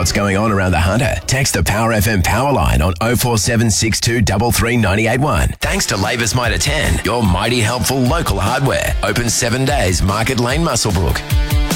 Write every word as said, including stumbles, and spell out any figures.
what's going on around the Hunter, text the Power F M power line on oh four seven six two three three nine eight one. Thanks to Labour's Mitre ten, your mighty helpful local hardware. Open seven days, Market Lane, Muswellbrook.